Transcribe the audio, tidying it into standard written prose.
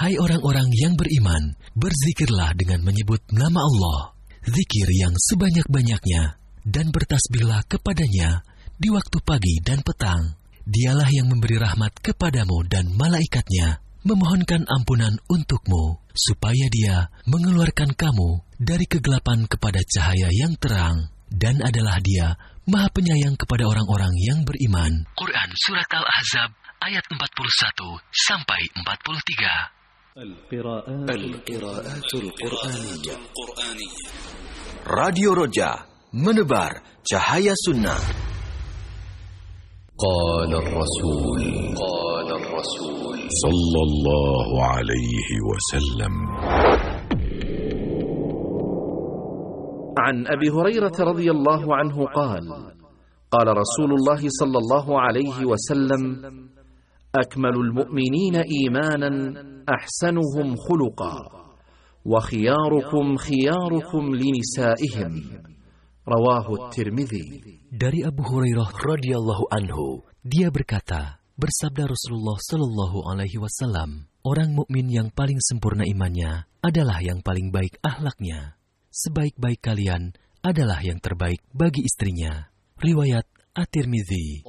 Hai orang-orang yang beriman, berzikirlah dengan menyebut nama Allah, zikir yang sebanyak-banyaknya, dan bertasbihlah kepadanya di waktu pagi dan petang. Dialah yang memberi rahmat kepadamu dan malaikatnya, memohonkan ampunan untukmu, supaya Dia mengeluarkan kamu dari kegelapan kepada cahaya yang terang, dan adalah Dia Maha Penyayang kepada orang-orang yang beriman. Quran Surat Al-Ahzab ayat 41 sampai 43. Al-Qira'atul Qur'aniyah. Radio Roja, menebar cahaya sunnah. Qala Rasul sallallahu alaihi wasallam. عن أبي هريرة رضي الله عنه قال قال رسول الله صلى الله عليه وسلم أكمل المؤمنين إيمانا أحسنهم خلقا وخياركم خياركم لنسائهم رواه الترمذي. Dari Abu Hurairah radhiyallahu anhu, dia berkata, bersabda Rasulullah sallallahu alaihi wasallam, orang mukmin yang paling sempurna imannya adalah yang paling baik akhlaknya. Sebaik-baik kalian adalah yang terbaik bagi istrinya. Riwayat At-Tirmidzi.